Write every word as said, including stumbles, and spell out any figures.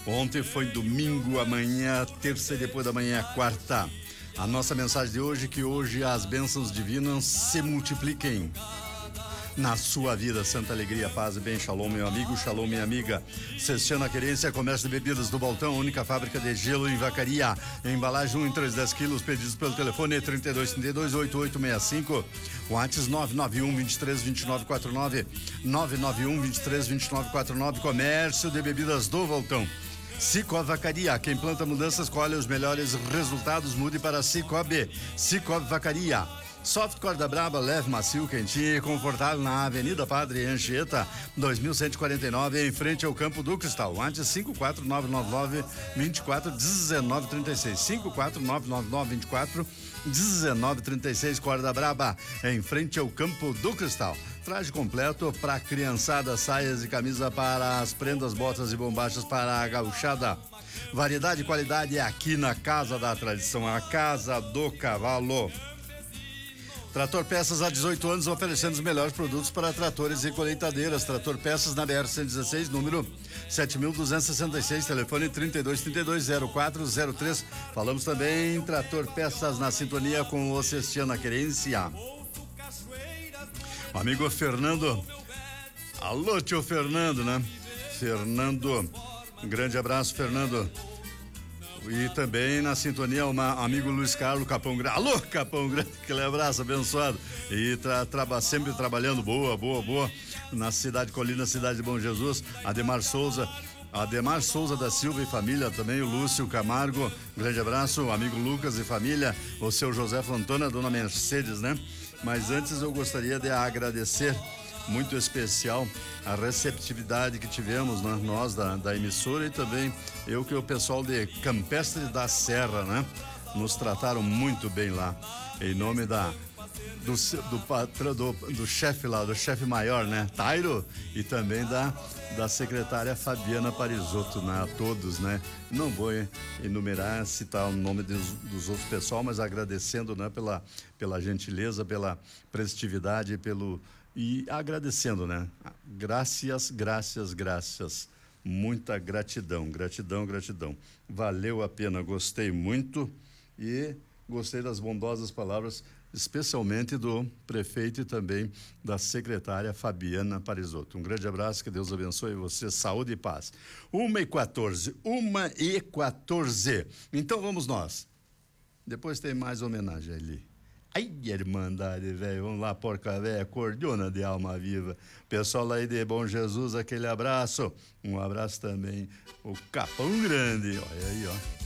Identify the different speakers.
Speaker 1: Ontem foi domingo, amanhã terça e depois da manhã é quarta. A nossa mensagem de hoje é que hoje as bênçãos divinas se multipliquem na sua vida. Santa alegria, paz e bem. Shalom, meu amigo, shalom, minha amiga. Cestiana Querência, comércio de bebidas do Baltão, única fábrica de gelo em Vacaria. Embalagem um em três, dez quilos, pedidos pelo telefone trinta e dois, trinta e dois, oitenta e oito sessenta e cinco. WhatsApp nove nove um, vinte e três, vinte e nove quarenta e nove. nove nove um, vinte e três, vinte e nove quarenta e nove. Comércio de bebidas do Baltão. Cicobi Vacaria, quem planta mudanças colhe os melhores resultados, mude para Cicobi. Cicobi Vacaria. Soft corda braba, leve, macio, quentinho e confortável na Avenida Padre Anchieta, dois mil cento e quarenta e nove, em frente ao Campo do Cristal. WhatsApp cinco quatro nove nove nove, vinte e quatro, dezenove, trinta e seis. cinco quatro nove nove nove, vinte e quatro, dezenove, trinta e seis. Corda braba, em frente ao Campo do Cristal. Traje completo para criançada, saias e camisa para as prendas, botas e bombachas para a gauchada. Variedade e qualidade é aqui na Casa da Tradição, a Casa do Cavalo. Trator Peças há dezoito anos oferecendo os melhores produtos para tratores e colheitadeiras. Trator Peças na B R cento e dezesseis, número sete mil duzentos e sessenta e seis, telefone trinta e dois, trinta e dois, zero quatro zero três. Falamos também em Trator Peças na sintonia com o Cestiana Querência. O amigo Fernando, alô tio Fernando, né? Fernando, um grande abraço, Fernando. E também na sintonia o amigo Luiz Carlos Capão Grande. Alô, Capão Grande, aquele abraço abençoado. E tra, tra, sempre trabalhando, boa, boa, boa, na cidade Colina, cidade de Bom Jesus. Ademar Souza, Ademar Souza da Silva e família, também o Lúcio Camargo, um grande abraço, o amigo Lucas e família, o seu José Fontana, a dona Mercedes, né? Mas antes eu gostaria de agradecer muito especial a receptividade que tivemos, né? Nós da, da emissora e também eu que o pessoal de Campestre da Serra, né? Nos trataram muito bem lá, em nome da do do patrão, do, do chefe lá, do chefe maior, né? Tairo, e também da da secretária Fabiana Parisotto, né? A todos, né? Não vou enumerar, citar o nome dos, dos outros pessoal, mas agradecendo, né? Pela, pela gentileza, pela prestatividade, pelo e agradecendo, né? Graças, graças, graças. Muita gratidão, gratidão, gratidão. Valeu a pena, gostei muito e gostei das bondosas palavras, especialmente do prefeito e também da secretária Fabiana Parisotto. Um grande abraço, que Deus abençoe você, saúde e paz. Uma e quatorze, uma e quatorze. Então vamos nós. Depois tem mais homenagem ali. Ai, Irmandade, velho, vamos lá, porca véia, cordiona de alma viva. Pessoal aí de Bom Jesus, aquele abraço. Um abraço também, o Capão Grande, olha aí, ó.